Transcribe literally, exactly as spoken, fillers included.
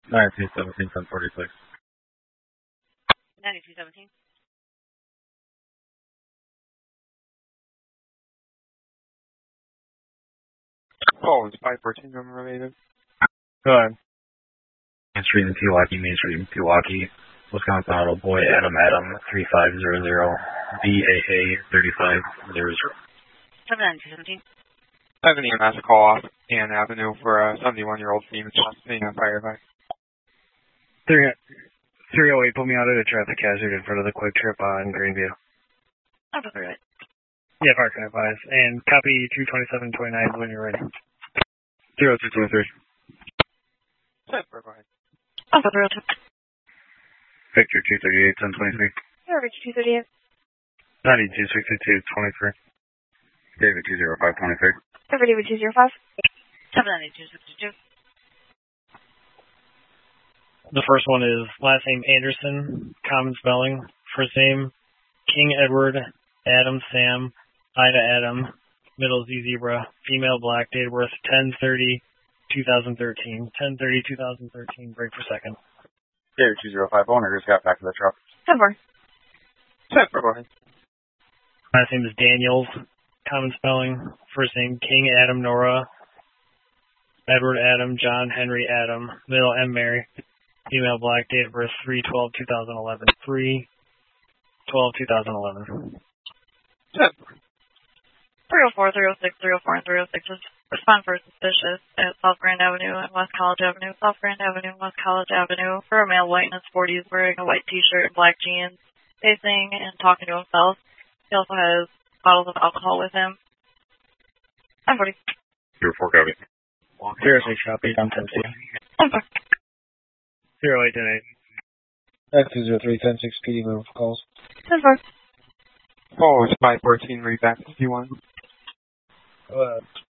ninety-two seventeen, ten forty-six. ninety-two seventeen. Oh, it's five fourteen number related. Go ahead. Main Street in Pewaukee, Main Street in Pewaukee, Wisconsin Auto Boy, Adam Adam, three five zero zero, B A A thirty-five zero zero. ninety-two seventeen. I have an E M S call off Ann Avenue for a seventy-one-year-old female being a firefighter. three oh eight, put me out at a traffic hazard in front of the Quick Trip on Greenview. I'm prepared. Yeah, Park and advise. And copy two twenty-seven twenty-nine when you're ready. zero two two three. Go ahead. I'm prepared. Victor two thirty-eight, ten twenty-three. You're Victor two thirty-eight. ninety-two sixty-two, twenty-three. David two zero five, twenty-three. You're David two zero five. seven ninety-two sixty-two. The first one is last name Anderson, common spelling. First name King Edward, Adam Sam, Ida Adam, middle Z Zebra, female black, date of birth ten thirty two thousand thirteen. ten thirty two thousand thirteen, break for second. David two zero five, owner just got back to the truck. ten four. Go ahead. Last name is Daniels, common spelling. First name King Adam Nora, Edward Adam, John Henry Adam, middle M Mary, female black, date of birth three twelve two thousand eleven. three twelve two thousand eleven. three oh four, three oh six, three oh four, and three oh six. Respond for suspicious at South Grand Avenue and West College Avenue. South Grand Avenue and West College Avenue. For a male, white in his forties, wearing a white t-shirt and black jeans, pacing and talking to himself. He also has bottles of alcohol with him. I'm forty. zero four, copy. zero six, copy. I'm ten two. I'm four. zero eight ten eight. X two zero three, ten six, P D move calls. ten four. Oh, it's five fourteen, read back if you want. Uh,